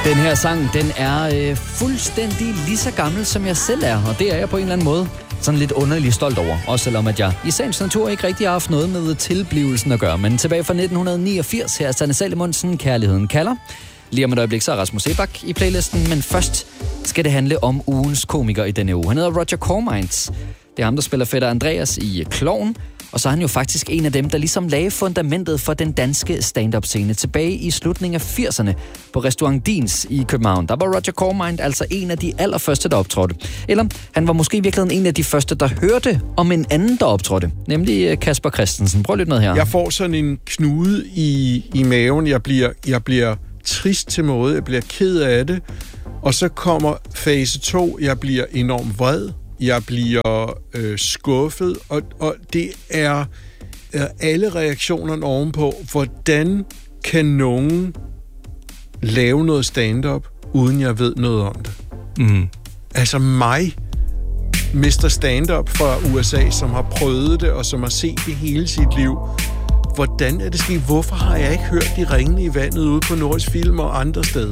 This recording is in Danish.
Den her sang, den er fuldstændig lige så gammel, som jeg selv er, og det er jeg på en eller anden måde sådan lidt underligt stolt over. Også selvom at jeg i sagens natur ikke rigtig har haft noget med tilblivelsen at gøre. Men tilbage fra 1989 her er Sanne Salomonsen, Kærligheden kalder. Lige om et øjeblik, så er Rasmus Sebak i playlisten, men først skal det handle om ugens komiker i denne uge. Han hedder Roger Cormines. Det er ham, der spiller fætter Andreas i Klovn. Og så er han jo faktisk en af dem, der ligesom lagde fundamentet for den danske stand-up-scene tilbage i slutningen af 80'erne på Restaurant Dins i København. Der var Roger Cormines altså en af de allerførste, der optrådte. Eller han var måske i virkeligheden en af de første, der hørte om en anden, der optrådte. Nemlig Kasper Christensen. Prøv lidt noget her. Jeg får sådan en knude i maven. Jeg bliver trist til måde. Jeg bliver ked af det. Og så kommer fase 2. Jeg bliver enormt vred. Jeg bliver skuffet, og det er alle reaktionerne ovenpå. Hvordan kan nogen lave noget stand-up, uden jeg ved noget om det? Mm. Altså mig, Mr. Stand-up fra USA, som har prøvet det, og som har set det hele sit liv. Hvordan er det sket? Hvorfor har jeg ikke hørt de ringende i vandet ude på Nordisk Film og andre steder?